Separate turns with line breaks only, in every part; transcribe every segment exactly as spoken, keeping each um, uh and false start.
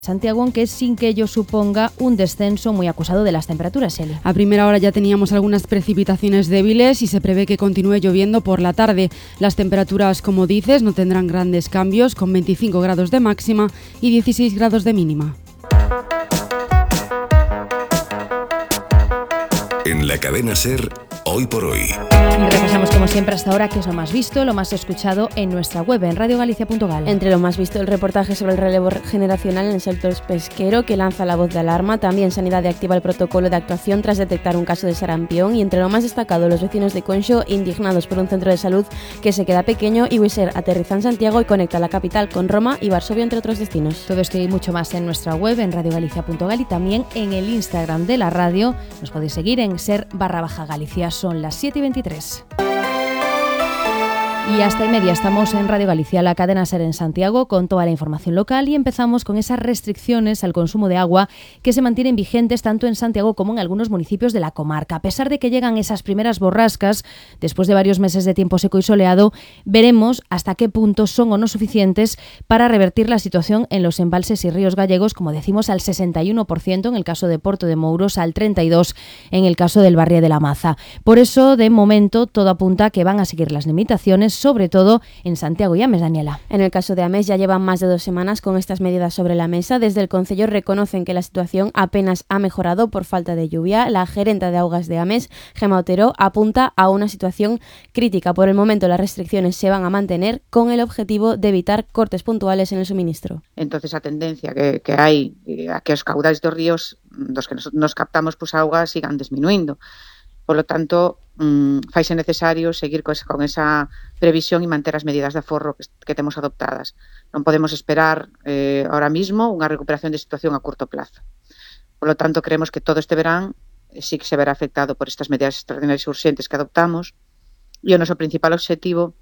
Santiago, aunque sin que ello suponga un descenso muy acusado de las temperaturas, Eli.
A primera hora ya teníamos algunas precipitaciones débiles y se prevé que continúe lloviendo por la tarde. Las temperaturas, como dices, no tendrán grandes cambios, con veinticinco grados de máxima y dieciséis grados de mínima.
En la cadena SER, Hoy por Hoy.
Repasamos como siempre hasta ahora qué es lo más visto, lo más escuchado en nuestra web, en radio galicia punto gal.
Entre lo más visto, el reportaje sobre el relevo generacional en el sector pesquero, que lanza la voz de alarma. También Sanidad activa el protocolo de actuación tras detectar un caso de sarampión. Y entre lo más destacado, los vecinos de Conxo indignados por un centro de salud que se queda pequeño. Y Wizz Air aterriza en Santiago y conecta la capital con Roma y Varsovia, entre otros destinos.
Todo esto y mucho más en nuestra web, en radio galicia punto gal, y también en el Instagram de la radio. Nos podéis seguir en ser barra baja Galicia. Son las siete y veintitrés. Y hasta y media estamos en Radio Galicia, la cadena SER en Santiago, con toda la información local, y empezamos con esas restricciones al consumo de agua que se mantienen vigentes tanto en Santiago como en algunos municipios de la comarca. A pesar de que llegan esas primeras borrascas, después de varios meses de tiempo seco y soleado, veremos hasta qué punto son o no suficientes para revertir la situación en los embalses y ríos gallegos, como decimos, al sesenta y uno por ciento en el caso de Porto de Mouros, al treinta y dos por ciento en el caso del Barrio de la Maza. Por eso, de momento, todo apunta a que van a seguir las limitaciones, sobre todo en Santiago y Ames, Daniela.
En el caso de Ames ya llevan más de dos semanas con estas medidas sobre la mesa. Desde el Concello reconocen que la situación apenas ha mejorado por falta de lluvia. La gerenta de Augas de Ames, Gemma Otero, apunta a una situación crítica. Por el momento las restricciones se van a mantener con el objetivo de evitar cortes puntuales en el suministro.
Entonces a tendencia que, que hai a que os caudais dos ríos dos que nos, nos captamos pues augas sigan disminuindo. Por lo tanto, mmm, faise necesario seguir con esa previsión e manter as medidas de aforro que, que temos adoptadas. Non podemos esperar eh, ahora mismo unha recuperación de situación a curto plazo. Por lo tanto, creemos que todo este verán eh, sí que se verá afectado por estas medidas extraordinarias e urxentes que adoptamos, e o noso principal objetivo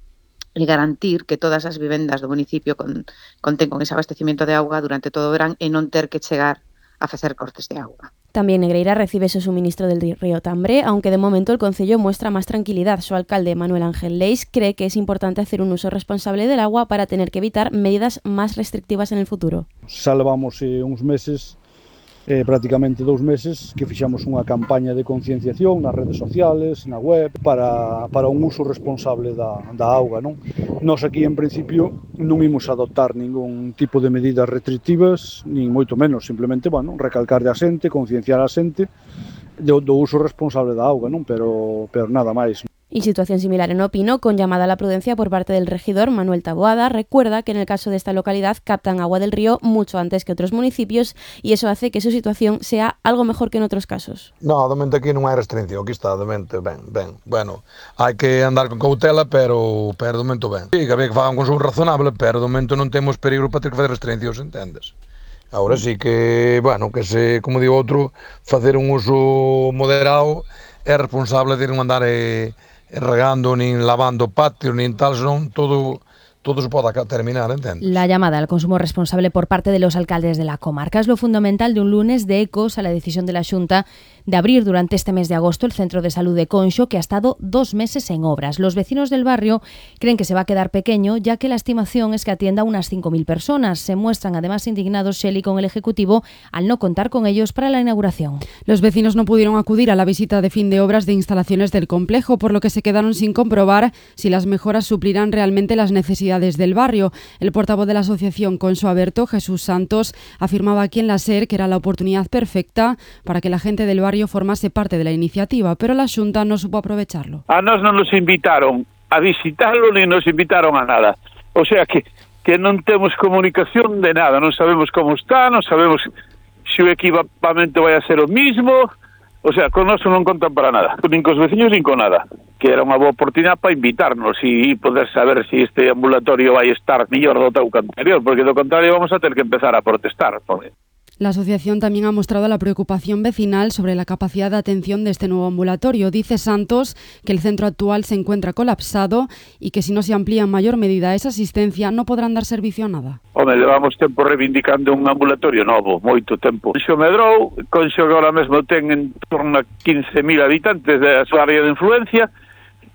é garantir que todas as vivendas do municipio con, conten con ese abastecimiento de auga durante todo o verán e non ter que chegar a facer cortes de auga.
También Negreira recibe su suministro del río Tambre, aunque de momento el Concello muestra más tranquilidad. Su alcalde, Manuel Ángel Leis, cree que es importante hacer un uso responsable del agua para tener que evitar medidas más restrictivas en el futuro.
Xa levamos eh, uns meses, eh, prácticamente dous meses, que fixamos unha campaña de concienciación nas redes sociales, na web, para, para un uso responsable da, da auga, non? Nos aquí, en principio, non imos adoptar ningún tipo de medidas restrictivas, nin moito menos, simplemente, bueno, recalcar a xente, concienciar a xente do, do uso responsable da auga, non? Pero, pero nada máis.
Y situación similar en Opino, con llamada a la prudencia por parte del regidor Manuel Taboada. Recuerda que en el caso de esta localidad captan agua del río mucho antes que otros municipios y eso hace que su situación sea algo mejor que en otros casos.
No, de momento aquí non hai restricción, aquí está, de momento ben, ben. Bueno, hai que andar con cautela, pero, pero de momento ben. Sí, que había que fagan un consumo razonable, pero de momento non temos peligro para ter que fazer restriccións, entendes? Agora sí que, bueno, que se, como digo outro, facer un uso moderado é responsable de non andar e regando, nin lavando patio, nin tal, son todo, todo se pode terminar, ¿entiendes?
La llamada al consumo responsable por parte de los alcaldes de la comarca es lo fundamental de un lunes de ecos a la decisión de la Xunta de abrir durante este mes de agosto el Centro de Salud de Conxo, que ha estado dos meses en obras. Los vecinos del barrio creen que se va a quedar pequeño, ya que la estimación es que atienda a unas cinco mil personas. Se muestran además indignados, Shelley, con el Ejecutivo al no contar con ellos para la inauguración.
Los vecinos no pudieron acudir a la visita de fin de obras de instalaciones del complejo, por lo que se quedaron sin comprobar si las mejoras suplirán realmente las necesidades del barrio. El portavoz de la asociación Conxo Aberto, Jesús Santos, afirmaba aquí en la SER que era la oportunidad perfecta para que la gente del barrio formase parte de la iniciativa, pero la Xunta no supo aprovecharlo.
A nos non nos invitaron a visitarlo ni nos invitaron a nada. O sea que, que non temos comunicación de nada, non sabemos como está, non sabemos se o equipamento vai a ser o mismo. O sea, con nós non contan para nada, nin cos veciños nin con nada, que era unha boa oportunidade para invitarnos e poder saber se este ambulatorio vai estar mellor do teu que anterior, porque do contrario vamos a ter que empezar a protestar. Porque...
La asociación también ha mostrado la preocupación vecinal sobre la capacidad de atención de este nuevo ambulatorio. Dice Santos que el centro actual se encuentra colapsado y que si no se amplía en mayor medida esa asistencia no podrán dar servicio a nada.
Home, levamos tempo reivindicando un ambulatorio novo, moito tempo. Conxo Medrou, Conxo que ahora mesmo ten en torno a quince mil habitantes da súa área de influencia,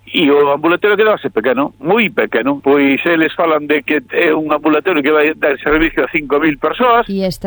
e o ambulatorio quedase pequeno, moi pequeno, pois eles falan de que é un ambulatorio que vai dar servicio a cinco mil persoas.
E esta